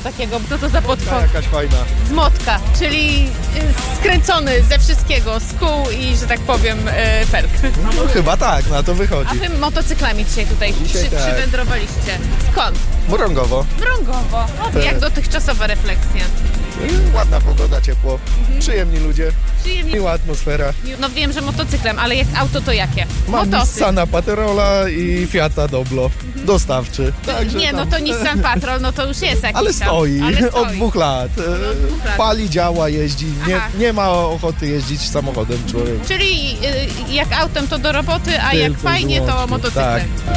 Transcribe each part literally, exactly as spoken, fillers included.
takiego? Co to za potwór? Jakaś fajna. Z motka, czyli y, skręcony ze wszystkiego, z kół i, że tak powiem, y, perk. No chyba tak, na to wychodzi. A wy motocyklami dzisiaj tutaj Dzisiaj przy, tak. przywędrowaliście. Skąd? Mrągowo. Mrągowo. O, Tak. jak dotychczasowa refleksja? Ładna pogoda, ciepło. Przyjemni ludzie. Przyjemnie. Miła atmosfera. No wiem, że motocyklem, ale jak auto to jakie? Mam Motocykl. Nissana Paterola i Fiata Doblo. Dostawczy. Także Nie, no tam- to Nissan Patrol, no to już jest jakiś Ale tam. stoi, Ale stoi. od dwóch lat. E, od dwóch lat. Pali, działa, jeździ. Nie, Aha. nie ma ochoty jeździć samochodem człowiek. Czyli y, jak autem to do roboty, a jak Tylko i fajnie to wyłącznie. motocyklem. Tak.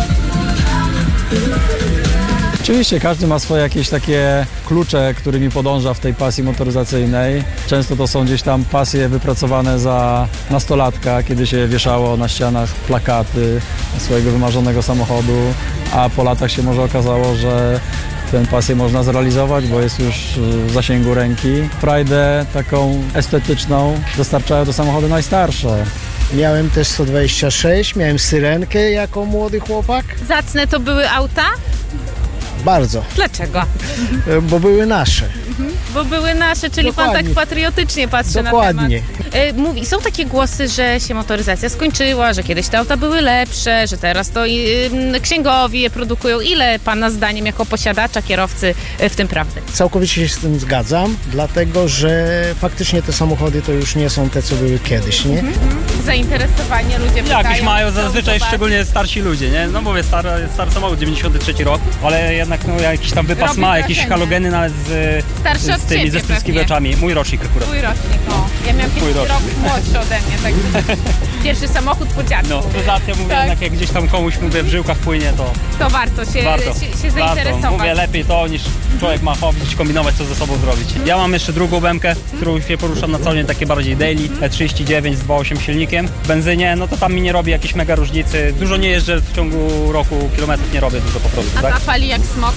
Oczywiście każdy ma swoje jakieś takie klucze, którymi podąża w tej pasji motoryzacyjnej. Często to są gdzieś tam pasje wypracowane za nastolatka, kiedy się wieszało na ścianach plakaty swojego wymarzonego samochodu, a po latach się może okazało, że tę pasję można zrealizować, bo jest już w zasięgu ręki. Frajdę taką estetyczną dostarczają do samochody najstarsze. Miałem też sto dwadzieścia sześć, miałem Syrenkę jako młody chłopak. Zacne to były auta? Bardzo, Dlaczego? e, bo były nasze. Bo były nasze, czyli pan Dokładnie. tak patriotycznie patrzy Dokładnie. na temat. Y, Mówi, są takie głosy, że się motoryzacja skończyła, że kiedyś te auta były lepsze, że teraz to y, księgowi je produkują. Ile pana zdaniem jako posiadacza, kierowcy y, w tym prawdy? Całkowicie się z tym zgadzam, dlatego że faktycznie te samochody to już nie są te, co były kiedyś, nie? Zainteresowanie ludzie pytają. Jakieś mają chcą zazwyczaj, zobaczyć. szczególnie starsi ludzie, nie? No mówię, stary, stary samochód, dziewięćdziesiąty trzeci rok, ale jednak no, jakiś tam wypas Robi ma, jakieś wrażenie. halogeny nawet z, Starszy od z tymi, ciebie ze pewnie. spryskiwaczami. Mój rocznik akurat. Twój rocznik, o. Ja miałam Twój pierwszy rok rocznik. młodszy ode mnie, także pierwszy samochód po dziadku. No, motoryzacja, mówię, Tak. jednak jak gdzieś tam komuś, mówię, w żyłkach płynie, to To warto się, warto. się, się warto. zainteresować. Mówię, lepiej to, niż człowiek ma hobby, kombinować, co ze sobą zrobić. Ja mam jeszcze drugą bemkę, którą się poruszam na co dzień, takie bardziej daily, E trzydzieści dziewięć z dwa przecinek osiem silnikiem. W benzynie, no to tam mi nie robi jakiejś mega różnicy. Dużo nie jeżdżę w ciągu roku, kilometrów nie robię dużo po prostu, A tak? ta pali jak smok.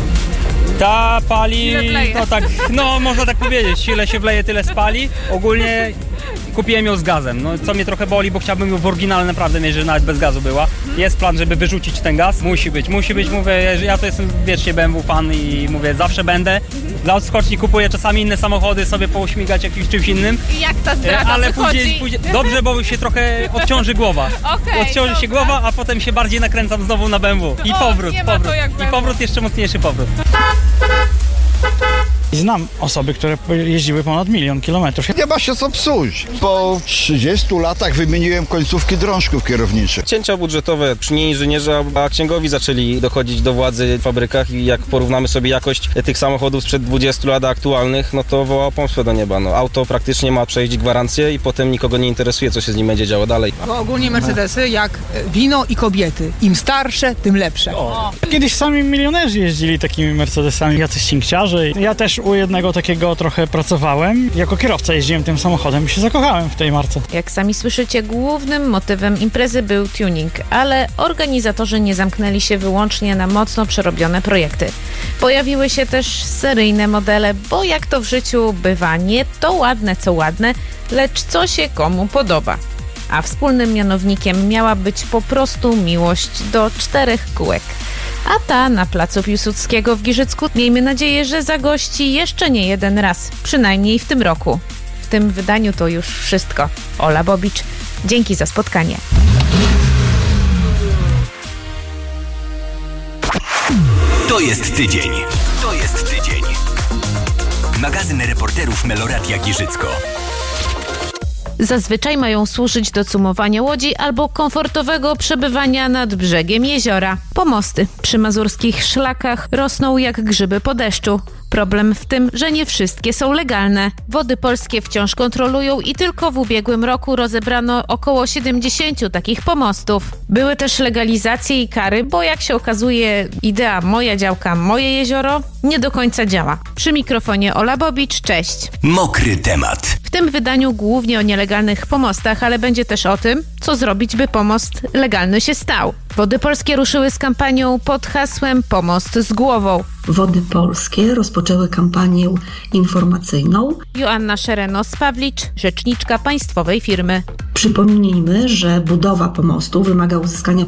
Ta pali, Ile wleje? no tak, no można tak powiedzieć, ile się wleje, tyle spali. Ogólnie kupiłem ją z gazem, no co mnie trochę boli, bo chciałbym ją w oryginale naprawdę mieć, że nawet bez gazu była. Jest plan, żeby wyrzucić ten gaz, musi być, musi być, mówię, że ja to jestem wiecznie B M W fan i mówię, zawsze będę. Dla odskoczni kupuję czasami inne samochody, sobie pouśmigać jakimś czymś innym. I jak ta E, zdrada Ale wychodzi? później, później, dobrze, bo się trochę odciąży głowa. Okej, Odciąży się dobra. głowa, a potem się bardziej nakręcam znowu na B M W. I O, powrót, nie ma to powrót. jak I B M W. powrót, jeszcze mocniejszy powrót. Znam osoby, które jeździły ponad milion kilometrów. Nie ma się co psuć. Po trzydziestu latach wymieniłem końcówki drążków kierowniczych. Cięcia budżetowe, nie inżynierzy, a księgowi zaczęli dochodzić do władzy w fabrykach i jak porównamy sobie jakość tych samochodów sprzed dwudziestu lat aktualnych, no to woła pomstę do nieba. No, auto praktycznie ma przejść gwarancję i potem nikogo nie interesuje, co się z nim będzie działo dalej. Bo ogólnie Mercedesy jak wino i kobiety. Im starsze, tym lepsze. Kiedyś sami milionerzy jeździli takimi Mercedesami, jacyś cinkciarze. Ja też u jednego takiego trochę pracowałem. Jako kierowca jeździłem tym samochodem i się zakochałem w tej marce. Jak sami słyszycie, głównym motywem imprezy był tuning, ale organizatorzy nie zamknęli się wyłącznie na mocno przerobione projekty. Pojawiły się też seryjne modele, bo jak to w życiu bywa, nie to ładne co ładne, lecz co się komu podoba. A wspólnym mianownikiem miała być po prostu miłość do czterech kółek. A ta na placu Piłsudskiego w Giżycku, miejmy nadzieję, że zagości jeszcze nie jeden raz, przynajmniej w tym roku. W tym wydaniu to już wszystko. Ola Bobicz, dzięki za spotkanie. To jest tydzień. To jest tydzień. Magazyn reporterów Meloradia Giżycko. Zazwyczaj mają służyć do cumowania łodzi albo komfortowego przebywania nad brzegiem jeziora. Pomosty przy mazurskich szlakach rosną jak grzyby po deszczu. Problem w tym, że nie wszystkie są legalne. Wody Polskie wciąż kontrolują i tylko w ubiegłym roku rozebrano około siedemdziesiąt takich pomostów. Były też legalizacje i kary, bo jak się okazuje, idea moja działka, moje jezioro nie do końca działa. Przy mikrofonie Ola Bobicz, cześć. Mokry temat. W tym wydaniu głównie o nielegalnych pomostach, ale będzie też o tym, co zrobić, by pomost legalny się stał. Wody Polskie ruszyły z kampanią pod hasłem Pomost z głową. Wody Polskie rozpoczęły kampanię informacyjną. Joanna Szerenos-Pawlicz, rzeczniczka państwowej firmy. Przypomnijmy, że budowa pomostu wymaga uzyskania